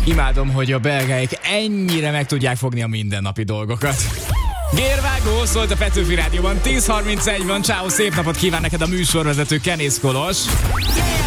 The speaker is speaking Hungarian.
Imádom, hogy a belgáik ennyire meg tudják fogni a mindennapi dolgokat. Gérvágó szólt a Petőfi Rádióban, 10:31 van, ciao, szép napot kíván neked a műsorvezető Kenész Kolos. Yeah!